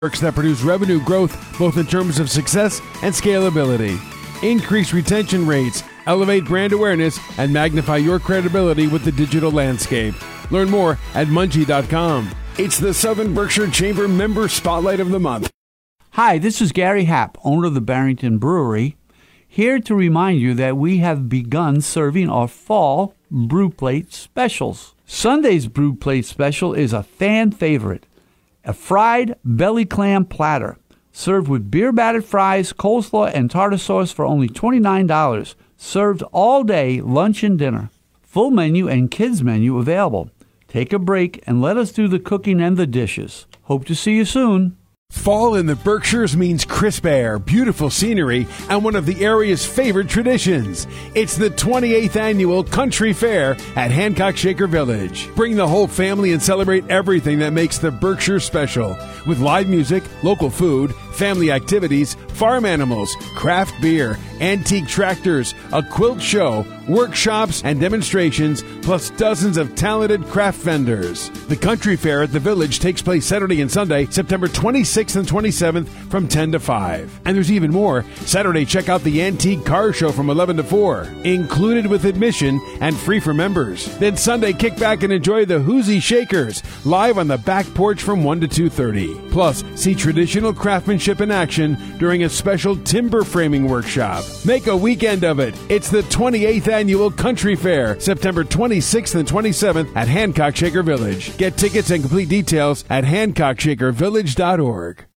Networks that produce revenue growth both in terms of success and scalability. Increase retention rates, elevate brand awareness, and magnify your credibility with the digital landscape. Learn more at Munchie.com. It's the Southern Berkshire Chamber Member Spotlight of the Month. Hi, this is Gary Happ, owner of the Barrington Brewery, here to remind you that we have begun serving our fall brew plate specials. Sunday's brew plate special is a fan favorite, a fried belly clam platter, served with beer-battered fries, coleslaw, and tartar sauce for only $29. Served all day, lunch and dinner. Full menu and kids menu available. Take a break and let us do the cooking and the dishes. Hope to see you soon. Fall in the Berkshires means crisp air, beautiful scenery, and one of the area's favorite traditions. It's the 28th Annual Country Fair at Hancock Shaker Village. Bring the whole family and celebrate everything that makes the Berkshires special. With live music, local food, family activities, farm animals, craft beer, antique tractors, a quilt show, workshops, and demonstrations, plus dozens of talented craft vendors. The Country Fair at the Village takes place Saturday and Sunday, September 26th and 27th from 10 to 5. And there's even more. Saturday, check out the Antique Car Show from 11 to 4, included with admission and free for members. Then Sunday, kick back and enjoy the Hoosie Shakers, live on the back porch from 1 to 2:30. Plus, see traditional craftsmanship in action during a special timber framing workshop. Make a weekend of it. It's the 28th Annual Country Fair, September 26th and 27th at Hancock Shaker Village. Get tickets and complete details at hancockshakervillage.org.